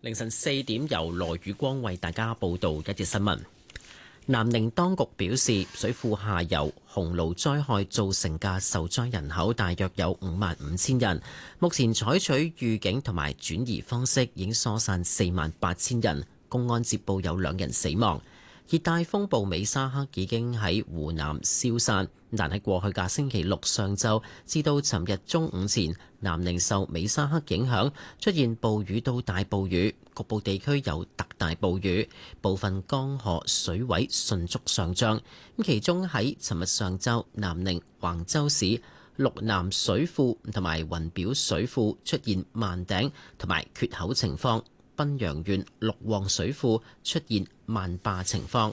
凌晨4點，由羅宇光為大家報道一節新聞。南寧當局表示，水庫下游洪澇災害造成嘅受災人口大約有55000人，目前採取預警同埋轉移方式，已經疏散48000人。公安接報有2人死亡。熱帶風暴美沙克已經喺湖南消散，但喺過去嘅星期六上晝至到尋日中午前，南寧受美沙克影響出現暴雨到大暴雨，局部地區有特大暴雨，部分江河水位迅速上漲。其中喺尋日上晝，南寧橫州市陸南水庫同埋雲表水庫出現漫頂同埋缺口情況。賓陽縣陸旺水庫出現漫壩情況。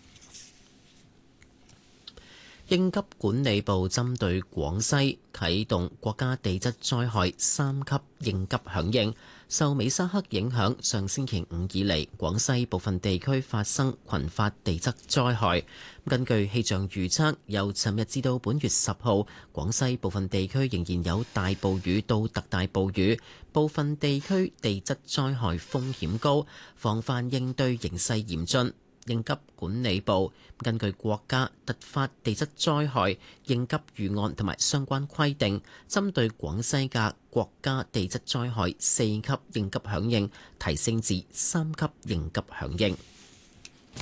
應急管理部針對廣西啟動國家地質災害3級應急響應。受美沙克影響，上星期5以嚟，廣西部分地區發生群發地質災害。根據氣象預測，由尋日至到本月10號，廣西部分地區仍然有大暴雨到特大暴雨，部分地區地質災害風險高，防範應對形勢嚴峻。應急管理部根據國家突發地質災害應急預案同埋相關規定，針對廣西嘅國家地質災害4級應急響應提升至3級應急響應。